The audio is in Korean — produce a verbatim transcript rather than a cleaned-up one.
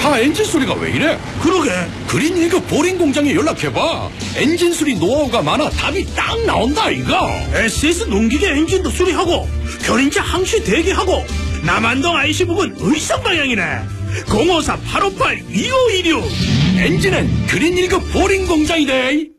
차 엔진 소리가 왜 이래? 그러게. 그린 일급 보링 공장에 연락해봐. 엔진 수리 노하우가 많아 답이 딱 나온다 이거. 에스에스 농기계 엔진도 수리하고 견인차 항시 대기하고 남한동 아이씨 부근 의성 방향이네. 공오사 팔오팔 이오이육. 엔진은 그린 일급 보링 공장이래.